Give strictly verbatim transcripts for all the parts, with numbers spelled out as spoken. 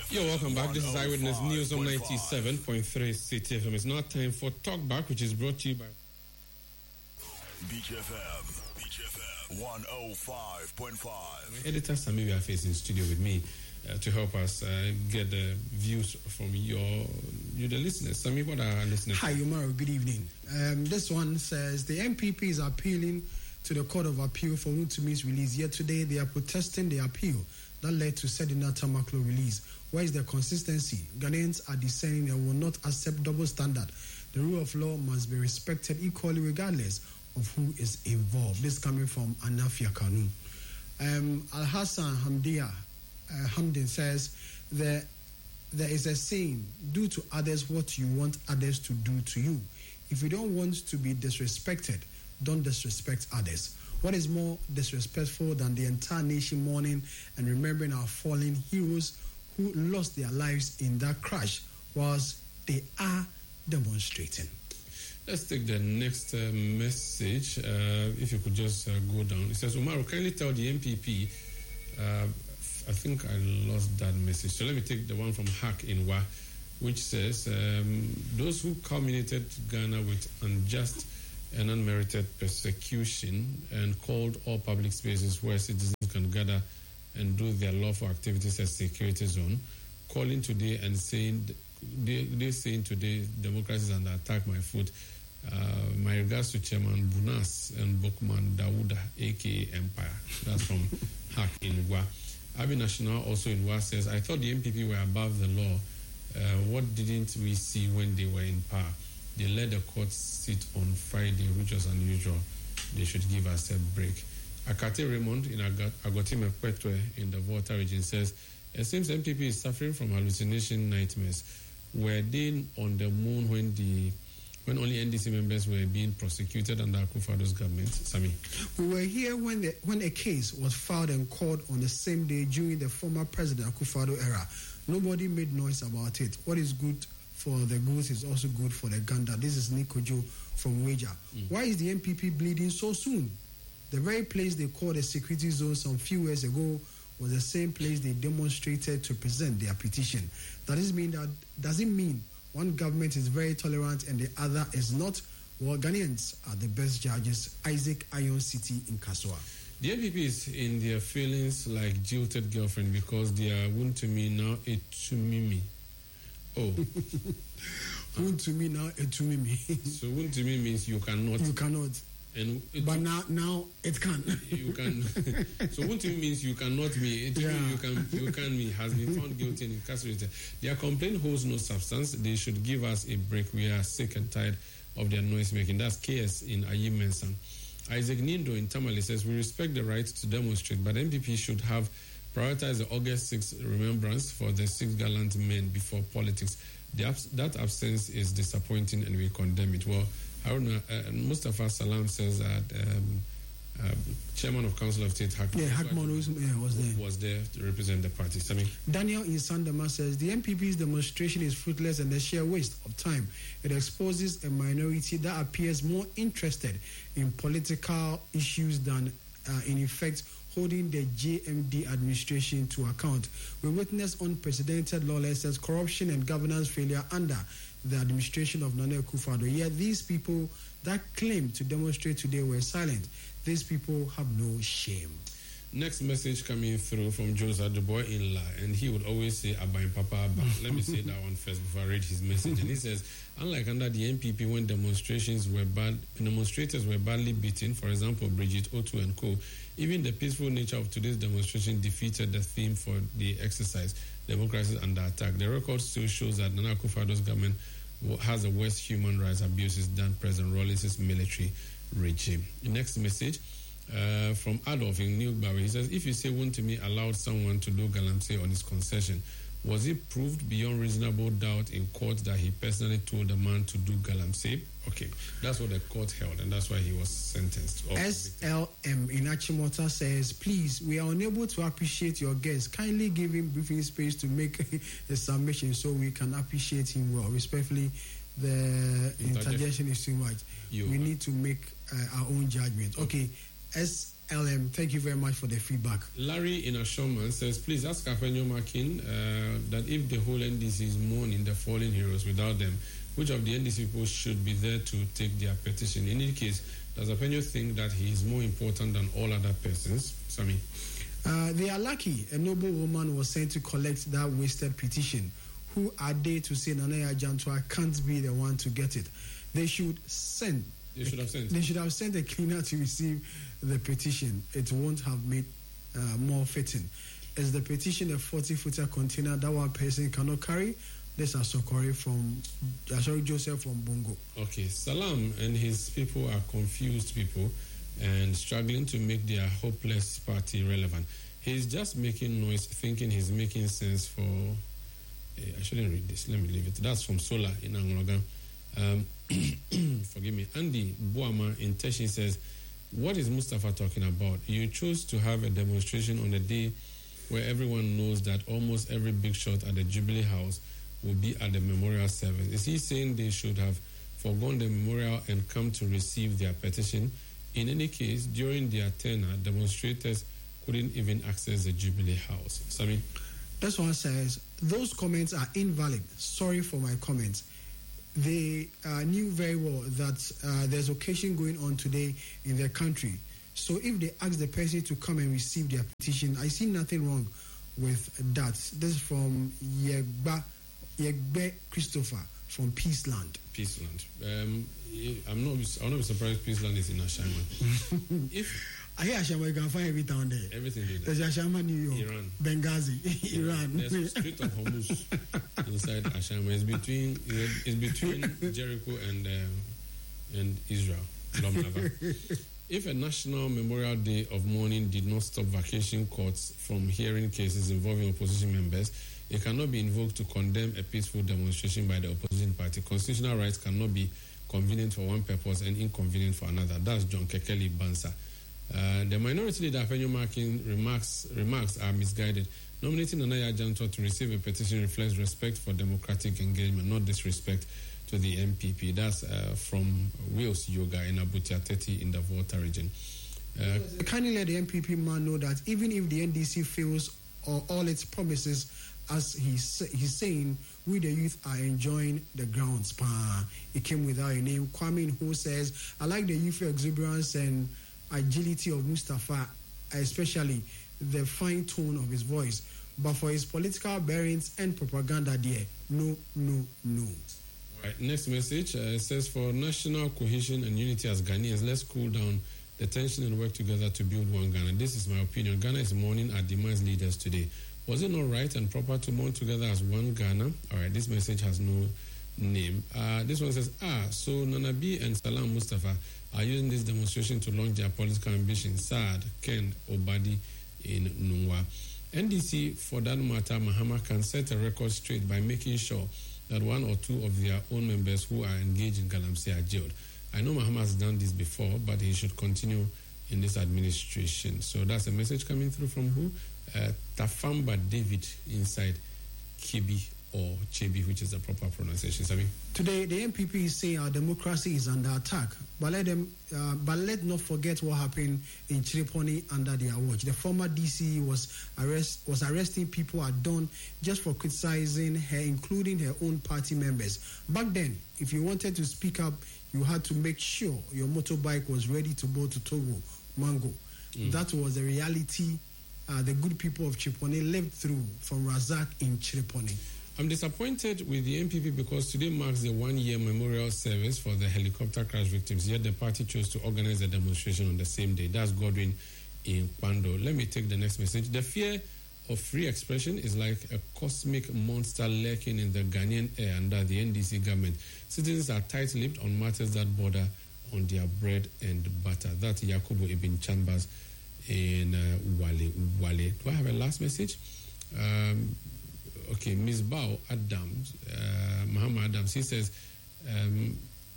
You're welcome back. This is Eyewitness News on ninety-seven point three City F M. It's now time for Talk Back, which is brought to you by Beach F M. Beach F M one oh five point five. Editor Sami we are facing studio with me uh, to help us uh, get the views from your you the listeners. Sami, what are listeners? Hi, Umaro. Good evening. Um, this one says the M P P is appealing to the Court of Appeal for Wontemi's release. Yet today they are protesting the appeal that led to Sedina Tamaklo release. Where is the consistency? Ghanaians are discerning and will not accept double standard. The rule of law must be respected equally regardless of who is involved. This coming from Anafia Kanu. Um, Al Hassan Hamdia uh, Hamdin says that there is a saying, do to others what you want others to do to you. If you don't want to be disrespected, don't disrespect others. What is more disrespectful than the entire nation mourning and remembering our fallen heroes who lost their lives in that crash whilst they are demonstrating? Let's take the next uh, message. Uh, if you could just uh, go down. It says, Umaru, kindly tell the M P P. Uh, I think I lost that message. So let me take the one from Hack in Wa, which says, um, those who culminated Ghana with unjust and unmerited persecution and called all public spaces where citizens can gather and do their lawful activities as security zone, calling today and saying, they, they saying today, democracy is under attack, my foot. Uh, my regards to Chairman Bunas and Bokman Dawuda, a k a. Empire. That's from Hack in Wa. Abi National also in Wa says, I thought the M P P were above the law. Uh, what didn't we see when they were in power? They let the court sit on Friday, which was unusual. They should give us a break. Akate Raymond in Agotime Kwetwe in the Volta region says, it seems M P P is suffering from hallucination nightmares. Were they on the moon when the when only N D C members were being prosecuted under Akufo-Addo's government? Sami. We were here when the, when a case was filed and called on the same day during the former President Akufo-Addo era. Nobody made noise about it. What is good for the goose is also good for the gander. This is Nikojo from Wager. Mm. Why is the M P P bleeding so soon? The very place they called a security zone some few years ago was the same place they demonstrated to present their petition. That does mean that doesn't mean one government is very tolerant and the other is not. Well, Ghanaians are the best judges. Isaac Iron City in Kaswa. The M P P is in their feelings like jilted girlfriend because they are wound to me now a to me. Oh. Wound to me now a to me. So wound to me means you cannot. You cannot. And it, but now, now it can. You can. So what it means you cannot me. It yeah. you can. You can me has been found guilty and incarcerated. Their complaint holds no substance. They should give us a break. We are sick and tired of their noise making. That's K S in Ayim Mensah. Isaac Nindo in Tamale says we respect the right to demonstrate, but M P P should have prioritized the August sixth remembrance for the six gallant men before politics. The abs- that absence is disappointing, and we condemn it. Well. Haruna, uh, Mustafa Salam says that um, uh, Chairman of Council of State Hackman yeah, Hackman was, yeah, was there. was there to represent the party. Sami? Daniel in Sandama says the M P P's demonstration is fruitless and a sheer waste of time. It exposes a minority that appears more interested in political issues than uh, in effect holding the J M D administration to account. We witnessed unprecedented lawlessness, corruption and governance failure under the administration of Nana Akufo-Addo. Yet these people that claim to demonstrate today were silent. These people have no shame. Next message coming through from Joseph Dubois in La, and he would always say Abba in Papa Abba. Let me say that one first before I read his message. And he says, unlike under the M P P when demonstrations were bad, demonstrators were badly beaten, for example, Bridget Otu and co, even the peaceful nature of today's demonstration defeated the theme for the exercise, democracy under attack. The record still shows that Nana Akufo-Addo's government has the worst human rights abuses than President Rawlings' military regime. The next message. Uh, from Adolf in New Barry. He says, if you say Wontemi allowed someone to do galamsey on his concession, was it proved beyond reasonable doubt in court that he personally told the man to do galamsey? Okay, that's what the court held, and that's why he was sentenced. S L M in Achimota says, please, we are unable to appreciate your guest. Kindly give him briefing space to make a submission so we can appreciate him well. Respectfully, the interjection is too much. You we are. need to make uh, our own judgment. Okay. S L M. Thank you very much for the feedback. Larry in Ashoman says, please ask Afenyo Makin uh, that if the whole N D C is mourning the fallen heroes without them, which of the N D C people should be there to take their petition? In any case, does Afenyo think that he is more important than all other persons? Sami. Uh, they are lucky. A noble woman was sent to collect that wasted petition. Who are they to say Nana Ajantwa can't be the one to get it? They should send. They should have sent. They should have sent a cleaner to receive the petition. It won't have made uh, more fitting. Is the petition a forty-footer container that one person cannot carry? This is Sokori from, uh, sorry, Joseph from Bongo. Okay, Salam and his people are confused people and struggling to make their hopeless party relevant. He's just making noise, thinking he's making sense for... I shouldn't read this. Let me leave it. That's from Sola in Anglogan. Um, forgive me. Andy Boama in Teshin says, what is Mustafa talking about? You chose to have a demonstration on the day where everyone knows that almost every big shot at the Jubilee House will be at the memorial service. Is he saying they should have forgone the memorial and come to receive their petition? In any case, during their tenure, demonstrators couldn't even access the Jubilee House. Sami? This one says, those comments are invalid. Sorry for my comments. They uh, knew very well that uh, there's occasion going on today in their country. So if they ask the person to come and receive their petition, I see nothing wrong with that. This is from Yegba, Yegbe Christopher from Peaceland. Peaceland. Um, I'm not. I'm not surprised Peaceland is in Ashaiman. If I hear Ashaiman, you can find every town there. Everything there. There's Ashaiman, New York, Iran, Benghazi, Iran. There's the Strait of Hormuz inside Ashaiman. It's between it's between Jericho and um, and Israel. If a national Memorial Day of mourning did not stop vacation courts from hearing cases involving opposition members, it cannot be invoked to condemn a peaceful demonstration by the opposition party. Constitutional rights cannot be convenient for one purpose and inconvenient for another. That's John Kekeli Bansa. Uh, the minority leader Afenyo Makin remarks remarks are misguided. Nominating Nana Ajantwa to receive a petition reflects respect for democratic engagement, not disrespect to the M P P. That's uh, from Wales Yoga in Abutia thirty in the Volta region. Uh, Kindly let the M P P man know that even if the N D C fails or all its promises, as he's, he's saying, we the youth are enjoying the grounds. It came without a name. Kwame who says, I like the youthful exuberance and agility of Mustafa, especially the fine tone of his voice. But for his political bearings and propaganda there, no, no, no. Right, next message uh, says, for national cohesion and unity as Ghanaians, let's cool down the tension and work together to build one Ghana. This is my opinion. Ghana is mourning our demise leaders today. Was it not right and proper to mourn together as one Ghana? All right, this message has no name. Uh, this one says, ah, so Nanabi and Salam Mustafa are using this demonstration to launch their political ambitions. Saad, Ken, Obadi in Nungwa. N D C, for that matter, Mahama can set a record straight by making sure that one or two of their own members who are engaged in Galamsey are jailed. I know Mahama has done this before, but he should continue in this administration. So that's a message coming through from who? Uh, Tafamba David inside Kibi or Chebi, which is the proper pronunciation. Sabi? Today, the M P P is saying our democracy is under attack, but let them, uh, but let not forget what happened in Chiriponi under their watch. The former D C was arrest was arresting people at dawn just for criticizing her, including her own party members. Back then, if you wanted to speak up, you had to make sure your motorbike was ready to go to Togo, Mango. Mm. That was the reality uh, the good people of Chiriponi lived through from Razak in Chiriponi. I'm disappointed with the M P P because today marks the one-year memorial service for the helicopter crash victims, yet the party chose to organize the demonstration on the same day. That's Godwin in Kwando. Let me take the next message. The fear of free expression is like a cosmic monster lurking in the Ghanaian air under the N D C government. Citizens are tight-lipped on matters that border on their bread and butter. That's Yakubu Ibn Chambers in uh, Wale. Wale. Do I have a last message? Um... Okay, Miz Bao Adams, uh, Muhammad Adams, he says, um,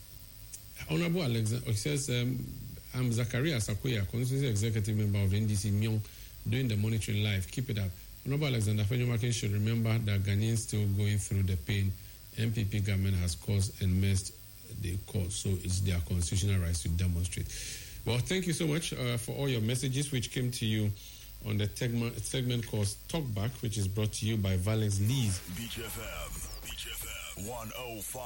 Honorable Alexander, he says, um, I'm Zakaria Sakoya, constituency executive member of the N D C Myong, doing the monitoring live. Keep it up. Honorable Alexander Afenyo Makin should remember that Ghanaians still going through the pain M P P government has caused and messed the cause, so it's their constitutional rights to demonstrate. Well, thank you so much uh, for all your messages which came to you on the tegma- segment called Talkback, which is brought to you by Valence Lees. Beach F M. Beach F M. one oh five.